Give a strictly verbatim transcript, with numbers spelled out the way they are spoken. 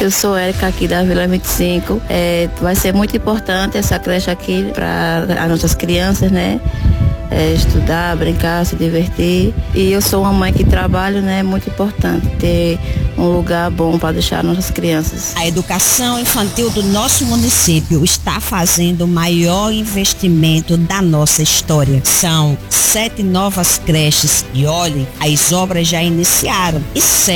Eu sou Érica aqui da Vila vinte e cinco. É, vai ser muito importante essa creche aqui para as nossas crianças, né? É, estudar, brincar, se divertir. E eu sou uma mãe que trabalho, né? É muito importante ter um lugar bom para deixar nossas crianças. A educação infantil do nosso município está fazendo o maior investimento da nossa história. São sete novas creches e olhe, as obras já iniciaram e